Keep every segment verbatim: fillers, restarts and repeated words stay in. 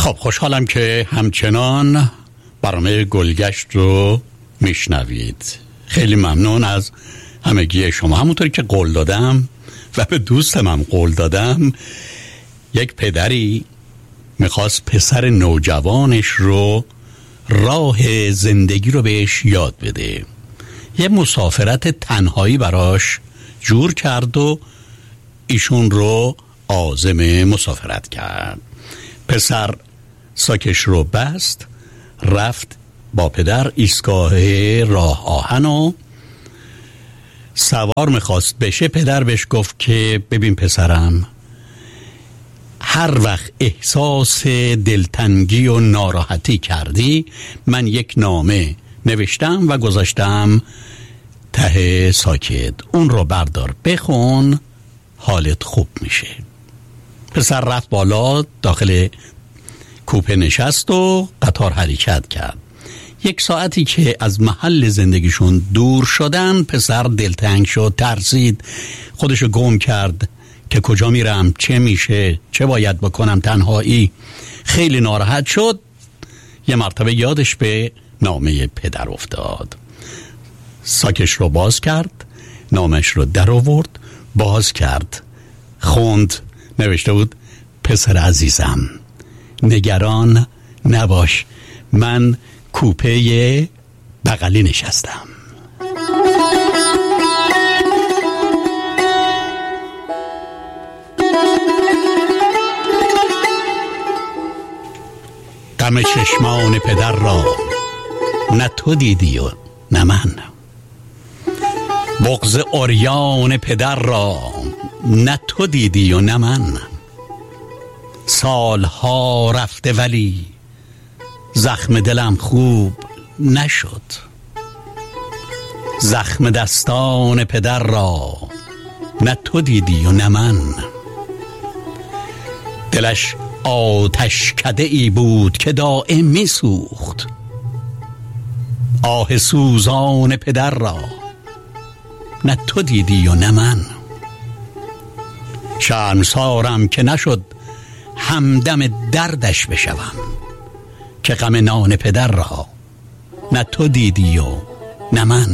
خب خوشحالم که همچنان برنامه گلگشت رو میشنوید. خیلی ممنون از همگی شما. همونطوری که قول دادم و به دوستم هم قول دادم، یک پدری میخواست پسر نوجوانش رو راه زندگی رو بهش یاد بده. یه مسافرت تنهایی براش جور کرد و ایشون رو عازم مسافرت کرد. پسر ساکش رو بست، رفت با پدر ایستگاه راه آهن و سوار میخواست بشه. پدر بهش گفت که ببین پسرم، هر وقت احساس دلتنگی و ناراحتی کردی، من یک نامه نوشتم و گذاشتم ته ساکت، اون رو بردار بخون، حالت خوب میشه. پسر رفت بالا، داخل کوپه نشست و قطار حرکت کرد. یک ساعتی که از محل زندگیشون دور شدن، پسر دلتنگ شد، ترسید، خودشو گم کرد که کجا میرم، چه میشه، چه باید بکنم، تنهایی. خیلی ناراحت شد. یه مرتبه یادش به نامه پدر افتاد. ساکش رو باز کرد، نامش رو در آورد، باز کرد، خوند. نوشته بود پسر عزیزم، نگران نباش، من کوپه بغلی نشستم. غم چشمان پدر را نه تو دیدی و نه من، بغض عریان پدر را نه تو دیدی و نه من. سالها رفته ولی زخم دلم خوب نشد، زخم دستان پدر را نه تو دیدی و نه من. دلش آتش کده ای بود که دائم می سوخت، آه سوزان پدر را نه تو دیدی و نه من. شرمسارم که نشد همدم دردش بشوم، که غم نان پدر را نه تو دیدی و نه من.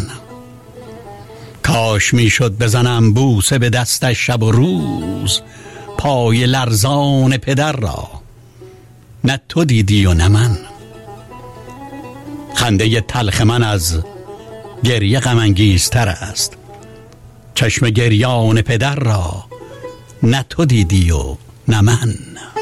کاش میشد بزنم بوسه به دستش شب و روز، پای لرزان پدر را نه تو دیدی و نه من. خنده تلخ من از گریه غم انگیزتر است، چشم گریان پدر را نه تو دیدی و نه من.